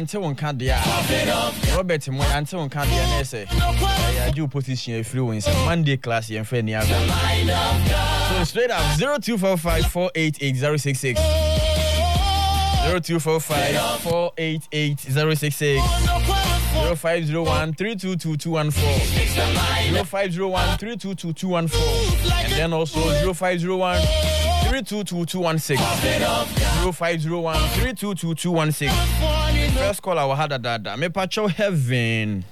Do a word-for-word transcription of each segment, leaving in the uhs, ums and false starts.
until one can't dia. Robert mo until one can't dia na say. I do position if you win some Monday class and friend ya. So straight up zero two four five four eight eight zero six six. zero two four five four eight eight zero six six. zero five zero one three two two two one four. zero five zero one three two two two one four. And then also zero five zero one three two two two one six. zero five zero one three two two two one six. First call our had a dada. Me pacho heaven.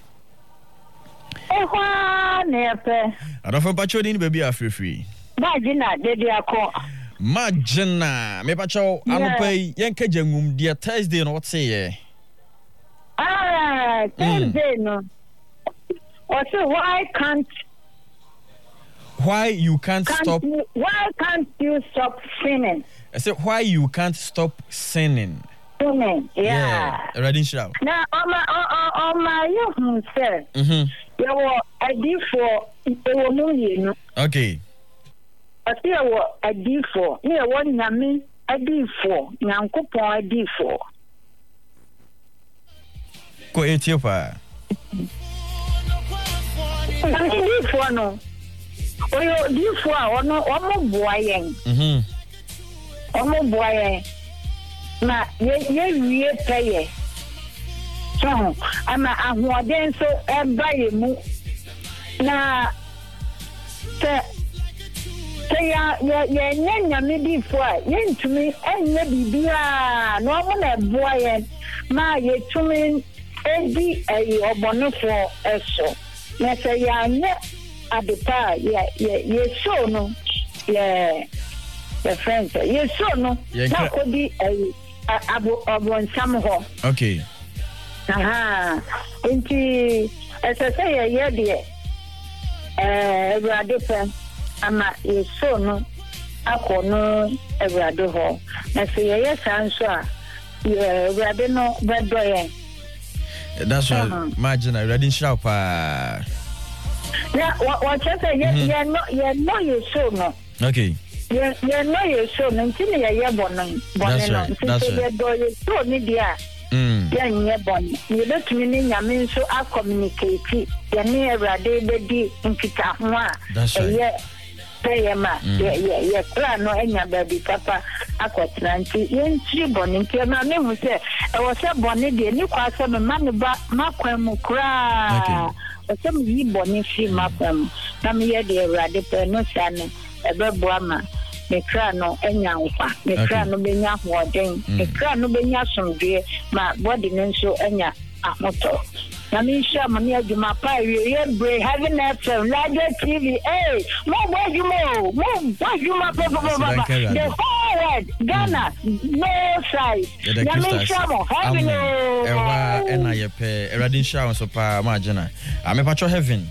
Ehwa nepe. I don't for pacho din baby are free free. Magina dedi ako. Magina. Me pacho anope yenke jengum dia Thursday no what say. Ah, Thursday no. Also, why can't why you can't, can't stop you, why can't you stop sinning? I said why you can't stop sinning. Sinning, yeah. Yeah, ready shout. Now, on my on my you say, Mhm. You were a D for you know. Okay. I see you were a D for. You one yami a D for. Nyankopon a D for. Ko Ethiopia. D for no. Oyo D for ono omo boyen. Mhm. Omo boyen. Na ye ye wie peye. So ama ahoden so eba ye mu. Na te te ya ya ya nyanya me di fo a ye ntumi enye bibia no omo na boyen ma ye tumi edi ayi obonofo eso. Na se ya nye adepa ya ya so no ya the friends ya so no na ko di ayi abo abo nsam ho. Okay. Aha. Inti esa say ya ye de eh adepa ama ya so no akono ewrade ho. Na se ya ya sanso a ya ewrade no bedo ye. That's right. Uh-huh. Imagine I ready shout pa. Yeah, what what you say? Yeah, yeah, no, yeah, no, you so no. Okay. Yeah, yeah, no, you so no. Until you yeah, boning, boning no. Until you do you so ni dia. Hmm. Yeah, yeah, boning. You let me know. I mean, so I communicate. Yeah, me every day, baby, in kita hua. That's right. Yeah. Say ma, yeah, yeah, yeah. Kla no enya baby papa akwatena nti yentri boni nti na me hu se e wo se boni de ni kwa se me manu ba makwan mu kra. O se me yi boni fi makwan na me ye de Awurade pe no sane e bebo ama me kra no enya nkwa me kra no benya hoden me kra no benya somdwe ma body no nso enya ahoto. Na me sha mami aduma pa ye bre having F M larger T V eh mo bojumo mo bojuma papa papa the whole world Ghana no size na me sha mo having ewa ena ye pe Eradi sha so pa magina ame pacho heaven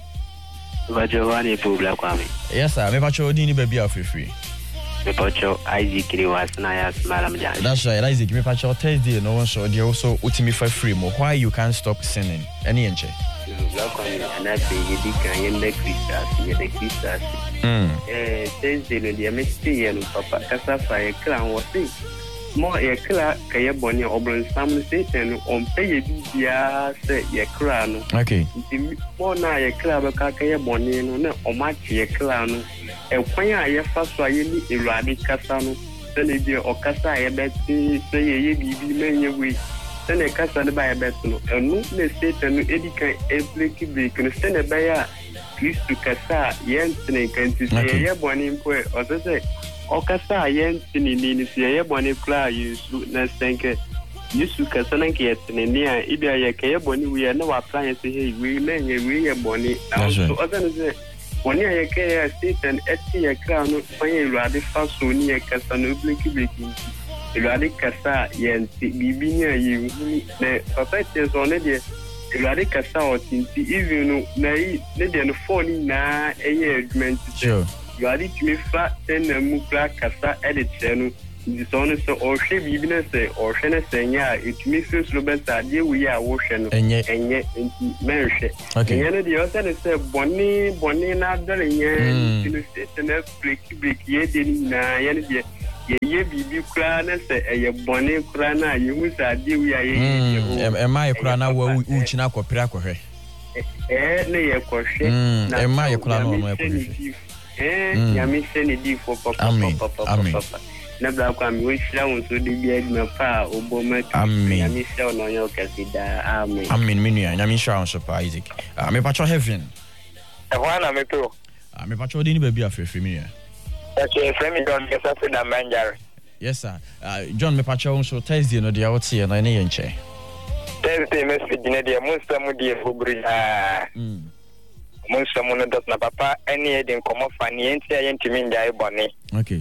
Bajawani public kwami. Yes sir, me pacho ni baby of free. Me pacho Isaac ni wasna ya smala mjani. That's right, Isaac. Me pacho Thursday no one so they also ultimate for free mo. Why you can't stop sinning? Any enche. Black kwami anape yedika yende Christas, yende Christas. Mm. Eh Thursday no dia mesti ya no papa kasa fa e kran wose. Mo e kra kaye boni obron sam se ten on pay bia se ye kra no. Okay. Mo na ye kra be ka kaye boni no na o ma ye kra no. E kwan a ye fa so aye ni Awurade kasa no. Se le bi o kasa ye beti se ye ye bibi menye we. Se ne kasa ne ba ye beti no. Enu ne satan no edika e break break no se ne ba ya Kristo kasa ye ntene kan ti se ye boni mpo o se se o kasa ye ntene ni ni se ye boni kra Yesu na senke Yesu kasa na ke ntene ni a ibia ye ke ye boni we na wa plan se he we na ye we ye boni so o se ne se boni ye ke ye satan eti ye kra no fanye Awurade fa so ni ye kasa no bliki bliki Awurade kasa ye nti bibi ni ye hu na papa te so ne de Awurade kasa o tinti even no na yi ne de no phone na eye argument sure Awurade tumi fa ten na mu kra kasa edit no di so no so o hwe bibi na se o hwe na se nya etumi face robert ade wi a wo hwe no enye enye enti menhwe okay enye no de o se ne se boni boni na dole nya ti no se na break break ye de ni na ye ne de ye bibi kura na se eye bone kura na ye hu sa de wi aye mm e ma ye kura na wa u china kwopira kwhwe eh na ye kwhwe na e ma ye kura na no ye kwhwe eh ya mi se ni di fo papa papa papa na bla kwa mi we shira won so de bi aduma pa oboma ya mi se ono yo kasida amen amen minu ya mi shira won so pa Isaac ah me patcho heaven e ho na me to ah me patcho de ni ba bi afefe mi ya okay frame don get up in Manjaro. Yes sir. Uh, John me patcho so Thursday no dia wote na ne yenche. Thursday message na dia monster mu dia bobri ah. Mm. Monster mu no dot na papa any e den komo fa ne enti ya ntimi ndai bone. Okay.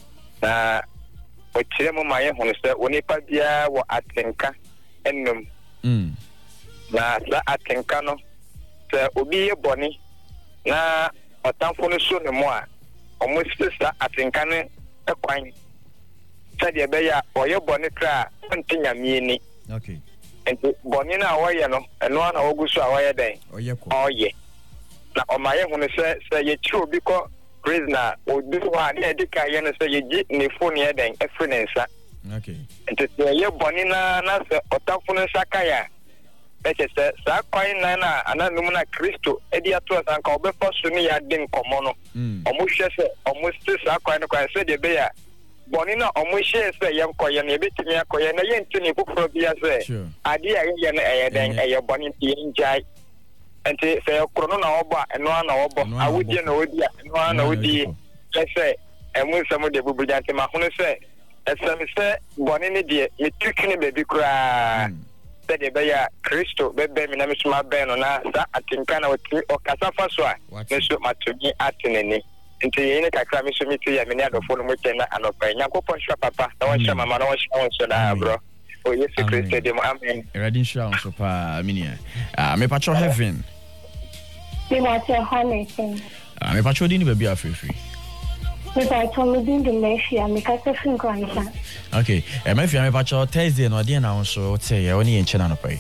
Na o kire mu ma ye hono se oni pa bia wo atenka enum. Mm. Na sa atenka no se obi ye bone na otamfo no so ne mo a almost sister atenka ne ekwan said ye be ya oye bone kra ontinya mieni. Okay. Enti bone na woye no eno na wogusu a woye den oye ko oye na omaye hunu se se ye chi obi ko prisoner obi wa na edika ye no se ye gi ne phone ye den efrenensa. Okay. Enti ye bone na na se otafo no saka ya eche se sa kwan na na ananum na Kristo edi ato sanka obefa so ni ya den komo no omo hwe se omo sti sa kwan no kwan se de be ya boni na omo hwe se ye nkoye na ebetimi akoye na ye ntini kokoro bia se ade ya ye na eye den eye boni ti njai enti se okoro na obo eno na obo awudi na odi eno na odi se emu se mo de bubu jante ma hono se esem se boni ni de metrikini bebi kura de be ya Kristo bebe mi na misuma be no na sa atinka na o kasa fa so a meso matumi ateneni nti yene kakra mi so mi ti ya me ni adofo no mo na anopa Nyankopon hwa papa na won hwa mama na won hwa won so da bro o Yesu Kristo de mo amen eradin hwa won so pa minia ah me patcho heaven me patcho honey ah me patcho di ni ba bi afrefri me patcho me din de mafia me kasa fin kwanza. Okay, e me fia me patcho Thursday no dey na won so te ye oni enche na no pai.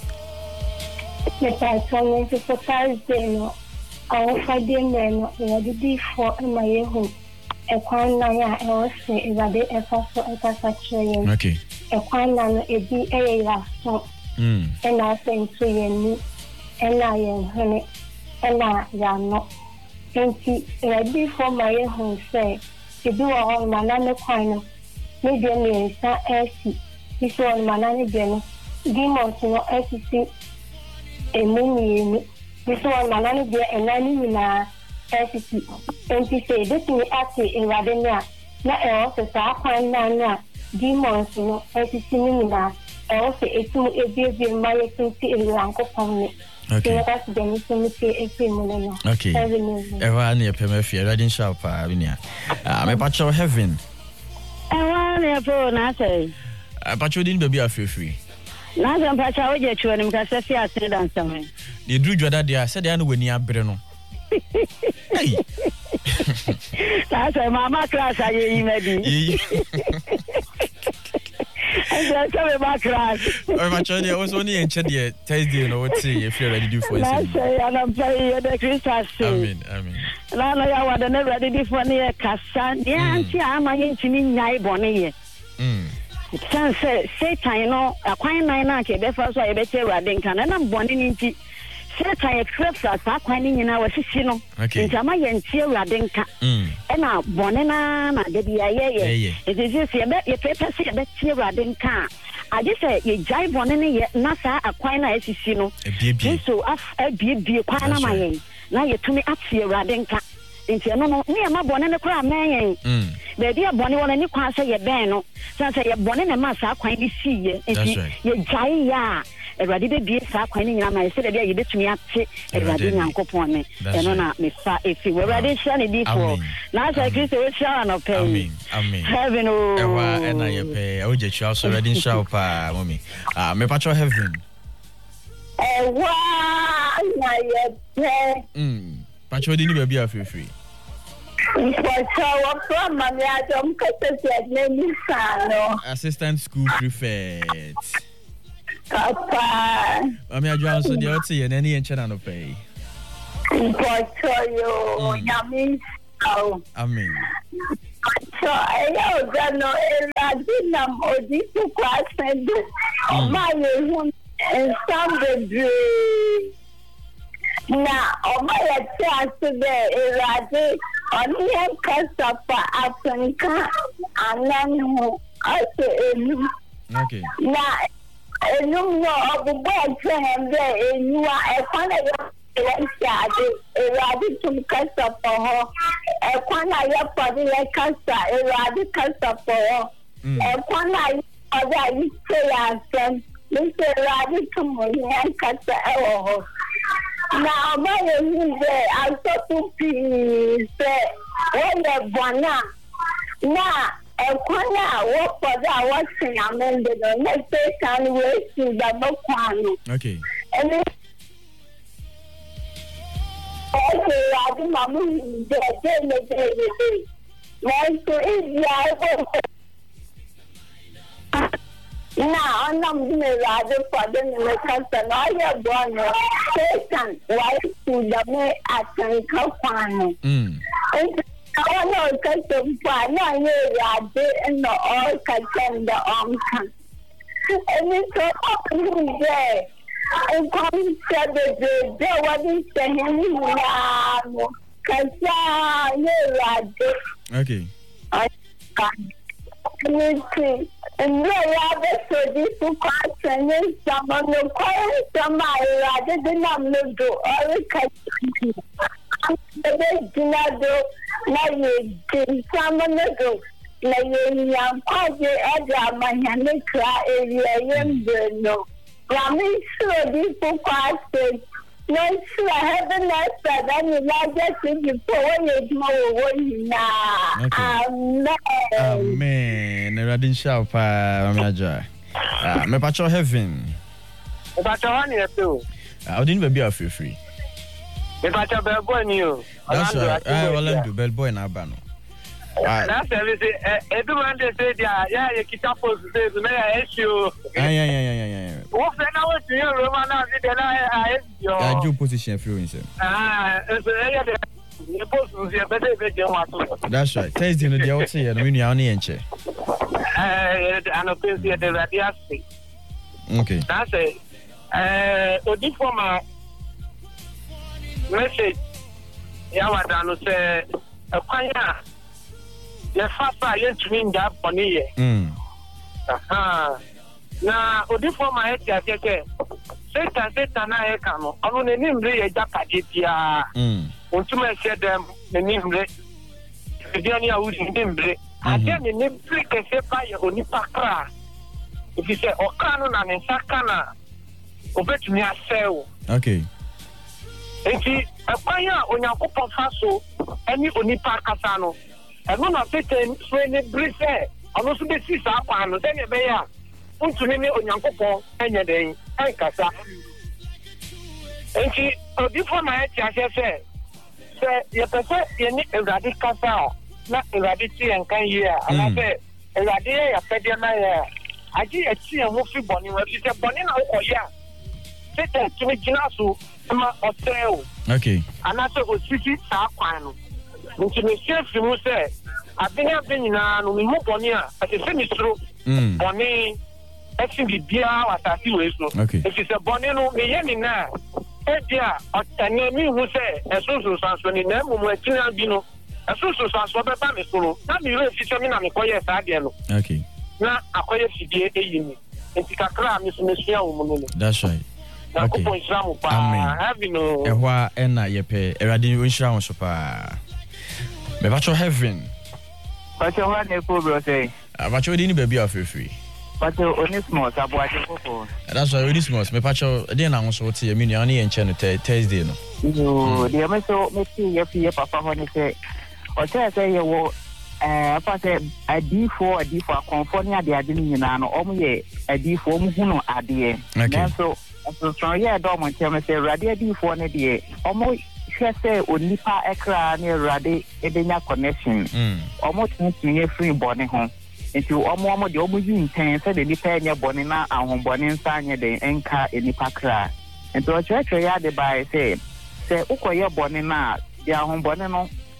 Me patcho me so Thursday no awu fade me no e dey di for e ma ye hu e kwan na ya e o se e ga de e fa so e ka sa che. Okay. E kwan na no e bi e ya so. Mm. E na se nso ye ni e na ye hene e na ya no. Enti e dey for ma ye hu se e bi wa ho ma na me kwan no maybe me sa esi iso on manane de no demons no esi emuni ni iso on manane de enani ni na esi enti say this me ati in radenia na e o se sa kwan na na demons no esi ni na e o se etu ebie maye tinti e ranko pon ni. Okay. Okay. Ewa ni epe me fie ready sharp pa binia. Ah me patcho heaven. Ewa ni epe na say. Ah patcho din baby afefri. Na say patcho o je chuo ni mka say ase dance me. Dey dru dwada dia say dey na wani abre no. Hey. Na say mama class aye yi medi. I said, my class. Oh, my child, I was only in Chedi Thursday, and I would say, if you're ready to do for you. I say, and I'm playing the Christmas. Amen, amen. Now, I want to never ready for me a cassan. Yeah, see, I'm going to mean Nai Bonnie. Hm. San say, Satan, you know, a quite nine, I can be first, I bet you, I didn't can, and I'm born in it. Satan express us, I quite in our system. Okay. In Jamaica, and Sierra Denka. Hm. And now, Bonena, my baby, yeah, it is just a bet your paper, see a bet Sierra Denka. I just say, you jive Bonena, yet, Nasa, a quite nice, you know. A baby. So, a baby, a quite my now you to me up Sierra Denka. Into no, no, me, I'm a Bonena crab, man. Hm. Baby, a bonnet on any class, say a bano. So I say, a bonnet and massa, quite see you. You jive, ya. Everybody be sa kwani nyama I said you betumi ate everybody nyankopon me eno na me fa efi everybody share ne di for na say Kristo we share no pay amen amen heaven o ewa ena ye pay o je chwa so ready share pa mommy ah me patcho heaven ewa na ye pay mm patcho di ni ba bia free patcho wa from mami adom kete se ni sano assistant school prefect Papa. Mami adwa so de o tie na ni enche na no pay. Patcho yo, yami. Oh. Amen. So I know that no, I didn't know this question. Oh my, and some the now, oh my, chance today is that only a customer Africa and then also okay. Now, you know, the boyfriend there, you are a fan of Eradi to casta for her. A quana yapadi a casta, Eradi casta for her. A quana other you say and Mister Eradi to me and casta. Now, my name I saw to be say, when the bona. Now, a quana walk for that watching amended on next day can wait to the book. Okay. And okay, I think I'm moving there. Now, I'm not going to rather for them in the custom. I have gone Satan, why to the me at the company. I know custom for no year, I did and the all custom the uncle. And it's so there. I come said that there wasn't saying now, because I okay. I can't. And they are so difficult and someone no quiet somebody rather than I'm not do all the they do not do now you did someone do. Now you are quite the my hand area no. Rami so difficult no sure heaven that then you like just before you know now. Amen. Amen. Radin Sharp, Mamaja. Ah, me pacho heaven. Me pacho honey too. I didn't be a free free. Me pacho bellboy new. That's right. I will do bellboy na bano. That's everything. Everyone they say yeah, yeah, you keep up with this, may I issue. Yeah, yeah, yeah, yeah, yeah. What then I want to hear Roman now, then I I do position influence. Ah, it's a that's right. Thursday no dia wote ye no menu awon yenche. Eh, ano pensi de radiasi. Okay. That's it. Eh, odi for my message. Ya wadanu say akwanya ye fafa ye twin da boni ye. Mm. Aha. Na odi for my head ya keke. Satan Satan na e kanu. Onu ne nimre ye jakade bia. Mm. Untuma said them the nimre. The Diania would nimre. And then the nimre can say by your onipakra. If you say Okano and Sakana, obey me a sell. Okay. And see a fire on your open faso, any onipakasano. And one of the when it breathe, I also be six up and then a bear. Untumi on your coupon any day, and Casa. And see, before my head, I say. You prefer any radical sound, not radicity and can hear. And I say, a radical, a pedina. I did a see a movie bonnie where she said, Bonnie, oh, yeah. Sit there to me, Ginasu, or sale. Okay. And I said, oh, Sissy, Sapano. Which may say, you say, I've been having no more bonnie, at the same true. Bonnie, actually, beer, as I see with you. Okay. If it's a bonnie, no, me, any now. Edia otanemi hu se esusu sanso ni na mu atina bi no esusu sanso be ba me solo na mi re fi se mi na me koye sa de no okay na akoye fidie eyimi enti kakra mi so mesua wo mu no that's right na ko pon islam pa have no ehwa ena yepe erade onhira ho so pa me ba cho heaven ba cho wa ne ko bro say ba cho di ni ba bi afefri but Onismos abuaje koko. That's why Onismos me pacho dey na so tie me nua na ye nche no Thursday no. No, dey me so me ti ye fi papa ho ni say o say say ye wo eh apa say adi four adi four konfo ni ade ade ni nyina no omo ye adi four mu hu no ade. Na so so so ye do mo nche me say rade adi four ne de omo hwe say onipa ekra ne rade edenya connection. Omo tin ye free body ho. Into omo omo de omo yi nten se de nipa enye bone na ahonbone nsa anye de enka enipa kra into church ya de by say say ukoye bone na de ahonbone no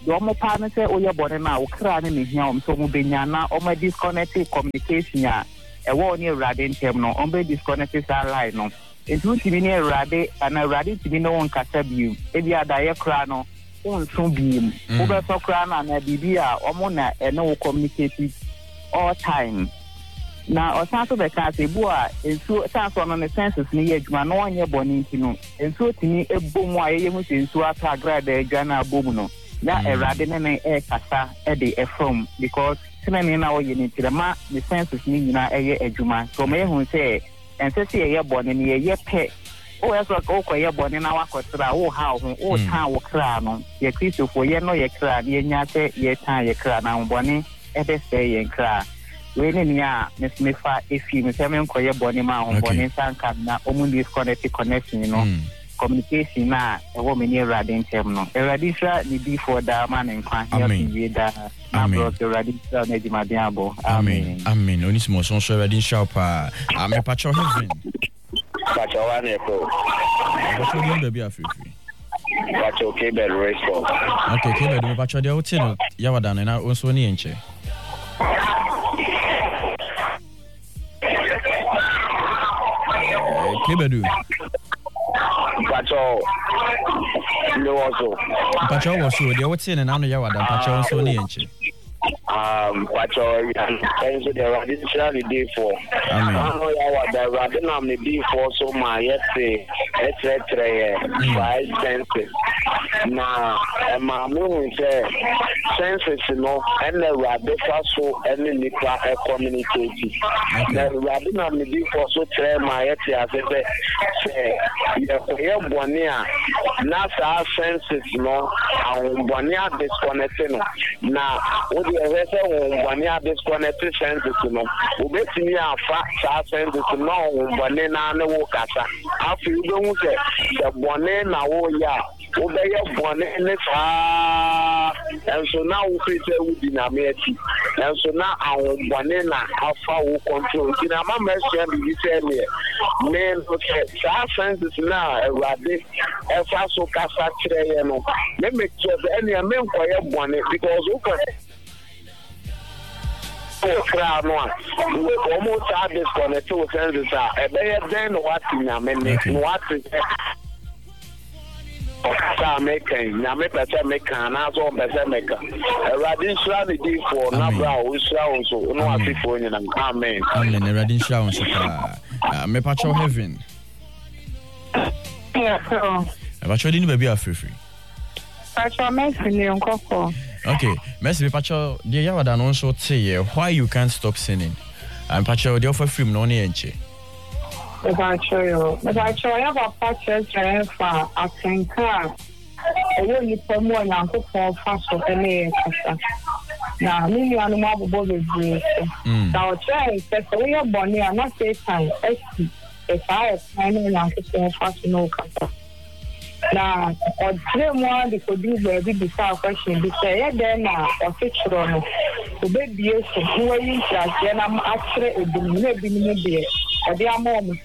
the omo partner say o ye bone na o kra ne ne hia om so mo benya na o ma disconnect communication ya e wo ni Awurade ntem no o be disconnect sa line no entu ti bi ni Awurade ana Awurade ti bi no won kasa biu e bi adaye kra no on so biu o be so kra na na bibi a omo na e no communicate all time na osanso be ka se bu a ensu sanso no ne senses ni ye adwuma no onye boni ntino ensu tini ebom a ye hu se ensu aka agrada adwa na abom no na Awurade ne ne e kasa e de e from because sinani na oye ni tirama the senses ni nyina eye adwuma so me hu se ense se ye boni ni ye pe o eso ko ko ye boni na wakotra wo ha ho o tan wo kra no ye Christopher ye no ye kra ni nya se ye tan ye kra na boni e be se ye kra we ne nia Miss Mefa efi me se me nko ye boni ma ho boni sanka na omu disconnect connection no communication na e wo me ni Awurade ntem no Awurade sha ni bi for da man nkwa ya bi da na bro Awurade sha na jima dia bo amen amen onisimo so so Awurade sha pa ame pacho heaven pacho wa ne ko pacho ni baby afefi pacho ke be response okay ke be pacho dia uti no ya wada na onso ni enche ke be do pacho no also pacho was so dia uti na no ya wada pacho onso ni enche um pacho and so there are additional day for amen no ya wada wada na me day for so my yes etc five senses na ma me say senses no and the wada so and the nipa communicate na wada na me day for so try my yes say say ya boni a na sa senses no awon boni a disconnect no na the rest of one year disconnected senses no obetimi afa sa senses no one na na wo kasa afi do say the one na wo ya obeye one ne sa and so now we say we dynamite and so now awon one na afa wo control na ma mention bi say me me no say sa senses na Awurade efa so kasa kire no me make sure any me nkoye one because we kra no we almost have this connect to senses a be then what na me no what ka make na me pese make na so pese make Awurade sra ni di for na bra o sra on so no afifo nyina amen amen Awurade sra on so pa me pacho heaven yeah so pacho di ni baby afefi pacho Messi ni nkoko. Okay, Messi pacho dia ya wada no so teye why you can't stop sinning. And pacho dia offer film no ne enche. Pacho yo, pacho ya ba pacho try fa atenka. Ewo ni pomo na ko fo fa so ele kasa. Na mi anu ma bobo bebre. Na o try se so ya boni na say time esti e fa e time na ko fo fa so no kasa. Na odre mo de ko di be bi sa question bi say e dey na o fitro no o be bie so wo yin tra je na atre edum na bi ni be o de amo mo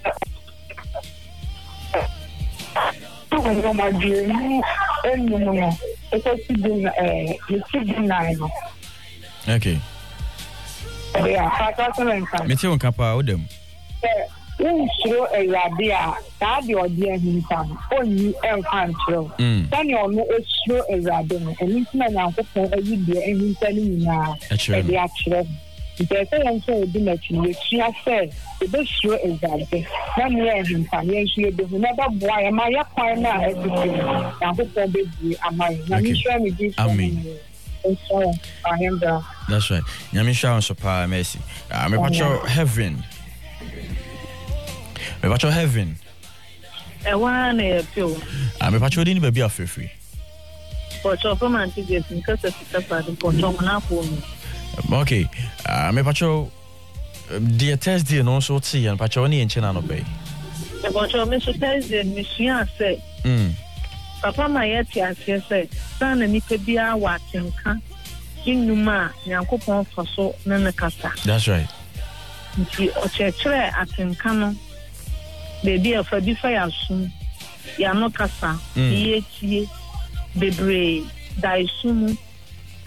no ma di ni enu no e ko ti di eh ni ti di na no okay ya fa ta so nka me ti won kapa odem Unsuro Awurade a saa de odi ahinta oni emfa ntro tani ono osuro Awurade no eni tina Nyankopɔn ayi de ahinta ni nyina e de akyerɛ ntɛsɛ yɛn nso edi na kyi ye tua sɛ ebe suro Awurade na me ahinta yɛn nso ye behu na ba boa yɛ ma yɛ kwan na ɛdidi Nyankopɔn be di amai na me hwɛ me di amen that's right nyame hwɛ on so pa mercy me pacho heaven me pacho heaven e wa na e pio ah me pacho di ni baby afefri pacho from antiges nkasa sitapa de pacho na ko no okay ah me pacho the Thursday no so ti yan pacho ni enche na no be e pacho me so Thursday me shia say mm papa ma ye ti ase say sana ni pe bia wa tenka inuma Nyankopɔn fa so na na kasa that's right nti o chechere atenka no baby afa bi fa ya sum ya no kasa ye tie bebre dai sum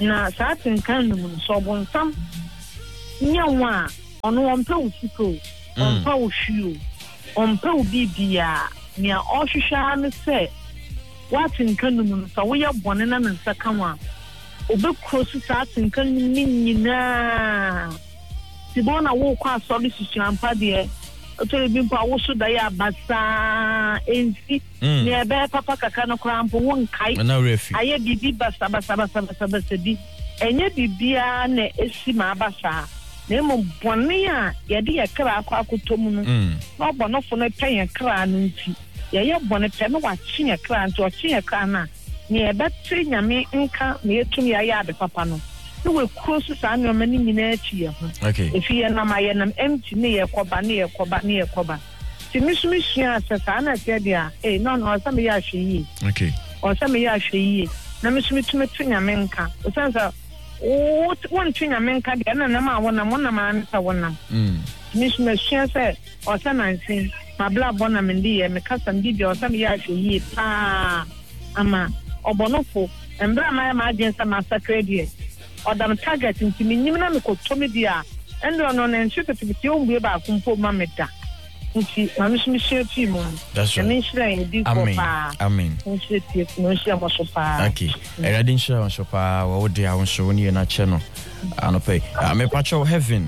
na saa tenkan no mu so bonsam nyawa ono wonpe usiko onpe ohwio onpe obibia nia ohwehwa no se watenkan no mu so wo ye bone na nsa kanwa obekrosu saa tenkan ni nyina tibona wo kwa so bi susu ampa de otori bi mpa wo so da ya basa ensi ni ebe papa kaka no krampo won kai aye bibi basa basa basa basa basa bi enye bibia na esi ma basa na mo bone a ye de ye kra akwa akotomu no na obonofo no pen ye kra no nti ye ye bone pe no wa chi ye kra nti o chi ye kra na ni ebe tri nyame nka na yetum ya ya de papa no no we cross sa no mani nyina achi ye ho if ye na ma ye nam empty ne ye koba ne ye koba ne ye koba ti misumi hia sa na te dia eh no no sa me ya hwe okay o sa me ya hwe na misumi tumi tunya menka o sansa o won tunya menka dia na na ma wona mo na ma nta wona mm misumi hia sa o sa na nsin ma bla bona me ndi ye me kasa ndi dia o sa me ya hwe pa ama obonofo embra ma ma agensa massacre die odam target nti minim na me ko tomi dia endo no na nchi tetibiti ombu ba kumpo ma meda nti ma misumi share team mo me shira ndi ko pa amen nchi tie no share mo so pa okay era din share mo so pa wo de a won ni na che no anope me pacho heaven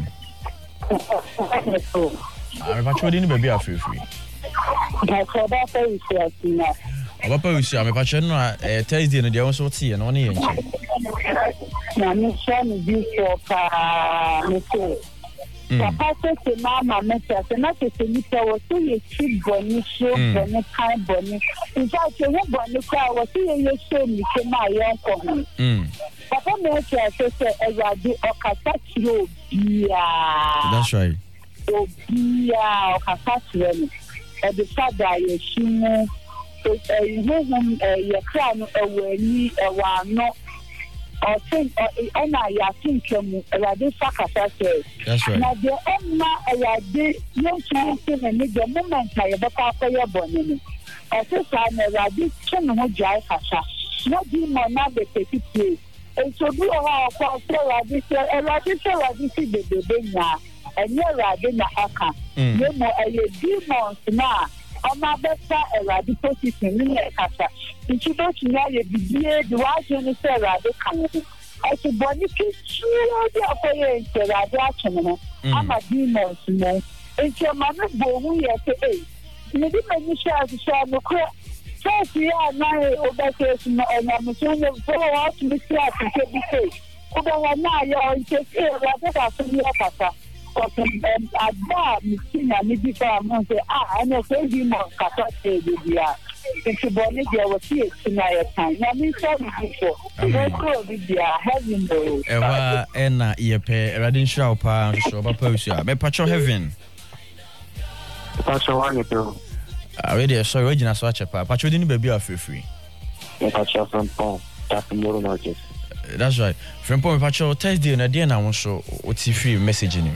me pacho din baby afefi ka ko da fa isi asina Papa usi ame pacho no eh Thursday no dia won so tie no ne yenche na me share ni bi so pa me ko papa se mama me se na se se ni se wo so ye chi boni so boni kai boni in fact ye boni kwa wo so ye ye so mi ke ma ye ko mm papa me se se se Ewade okasa kiro bia that's right obia okasa kiro ni e de sada ye shimu eh hum ye kra no ewani ewano I think and I think um Ewade fakasa say that's right na de emma Ewade no chance and the moment I be papa ye boni ni I say say na Ewade chen ho jai kasa no di mo na be take place and so do how for Ewade say Ewade say Ewade see the baby nya and Ewade na aka no mo e demons na Oma beta Ewade position ni kasa nti do ti ya ye bibie de wa je ni se Ewade kan I said boni ki chiro de akoye Ewade achene ama demons no nti ma no bo hu ye se eh me di me ni sha sha no ko so ya na obeke no enya me so ye so wa to me sha ke bi se ko da wa na ya nti se Ewade ka so ni kasa because um ada mi sina mi di fa mo se ah ana so di mo kasa se di dia nti boni dia wo si tina ya tan na mi so di so ko di dia heaven do ewa ena yepe Ewade show pa so papa usi a me pacho heaven pacho one to ah we dey so we gina so achepa pacho di ni baby afefri me pacho from pon that tomorrow market that's right from pon pacho Thursday na dia na won so o ti free message ni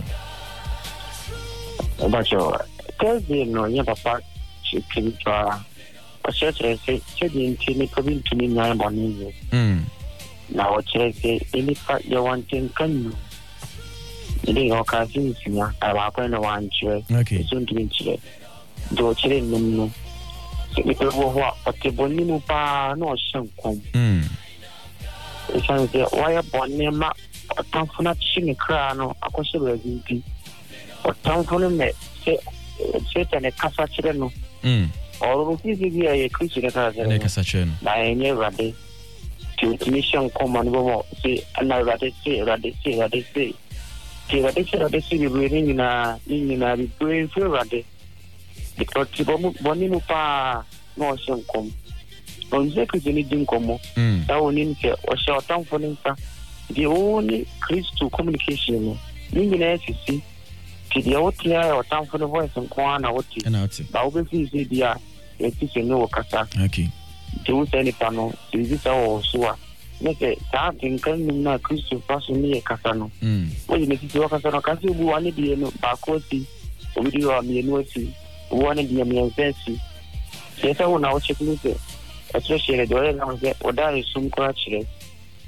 pacho Thursday no nya papa chicken pa pacho say say di nti ni ko bin tuni nya boni mm na o che say any part you want in kan ni o ka sin sinya aba ko na wan che okay so nti che do che no no ni ko wo ho o te boni mu pa no shan kon mm e san se wa ya boni ma o tan funa chi ni kra no akose ba zinti o tan funa me se se tane kasa chire no mm o ro si si ya ye kristo na kasa ne kasa chen na enye Ewade to mission command bo se ana Ewade se Ewade se Ewade se ke Ewade se Ewade se bi ni na ni na bi pray for Ewade because ti bo boni mu pa no shen kom on ze kristo ni din komo mm da woni nke o she o tan fo ni nsa the only Kristo communication no ni ni na sisi ti dia o tia o tan fo no voice nko na o ti na o ti ba o be fi se dia e ti se no kasa okay ti o se ni pa no ti di sa o so a ne ke ta tin kan ni na Kristo fa so ni e kasa no mm o ni ti o kasa no kasi bu ani die no ba ko ti o bi o mi no ti o ani die mi en sensi se sa o na o check ni se especially do le na o da ri sum ko a chire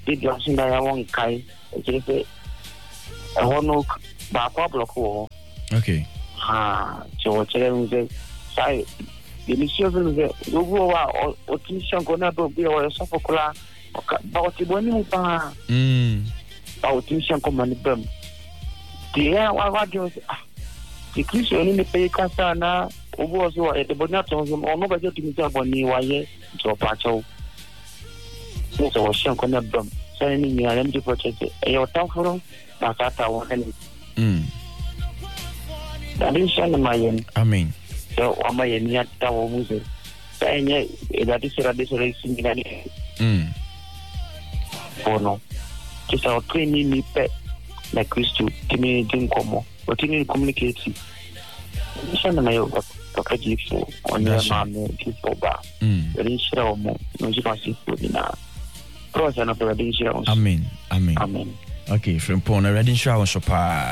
stadium so na ya won kai e say e hono ba kwa block wo okay ha so chere mu say sai the mission is the go wa o tishan ko na do bi o so fokula ba o ti boni mu pa mm ba o tishan ko mani bam ti ya wa wa jo ti kristo ni ne pe kasa na obo so e de boni ato so o no ba jo ti mi ja boni wa ye so pa cho so o shan ko na bam sai ni mi ala ndi project e yo tan furo ba ka ta won ni mm dalin shan ma yen amen so ama yen ya ta wo mu se sai ne e da ti sera de sera singa ni mm ono ti sa o training ni pe na kristo ti mi din komo o ti ni communicate ni shan na yo ko ka ji fo on ya ma me ti fo ba mm rin shira o mo no ji pa si fo ni na pro sa na pro din shira o amen amen amen okay frimpon na ready shira on so pa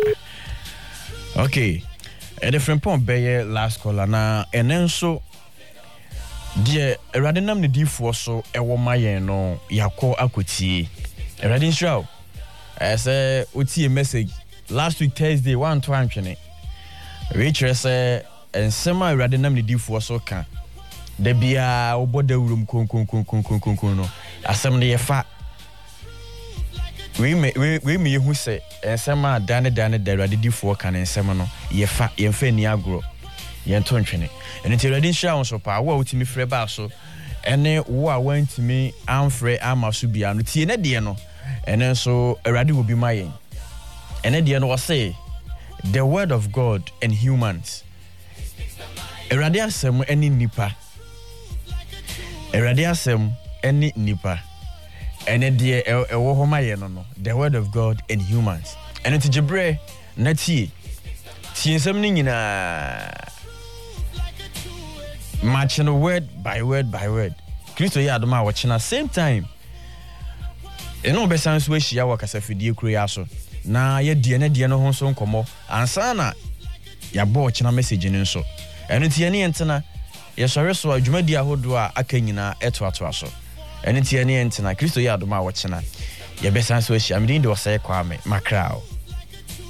okay a different point be last caller na enenso die erade nam ne difo so ewo mayen no yakọ akoti erade shira I say oti message last week Thursday one to antwene Rachel say ensema erade nam ne difo so kan da bia oboda wurum kon kon kon kon kon kon no asem ne yefa we me we me hu say ensema dane dane da erade difo kan ensema no yefa yemfa ni agro yento ntwene ene ti erade nhia won so pa wo otimi frɛ ba so ene wo a wantimi amfrɛ amaso bia no tie ne de no ene so erade will be my ene de no say the word of God and humans erade asem ene nipa erade asem ene nipa ene de ewo ho maye no no the word of God and humans ene ti gibre na tie tie nsem ni nyina matching word by word by word Kristo ya adoma watching same time eno be san so ahia wa kasafidie kuro ya so na ye die ne die no ho so nkomo ansa na ya bo china message ni nso eno tie ne entena ye sori so adwumadi ahodo a aka nyina eto ato aso eno tie ne entena Kristo ya adoma watching ye be san so ahia me din de wo say Kwame Makrao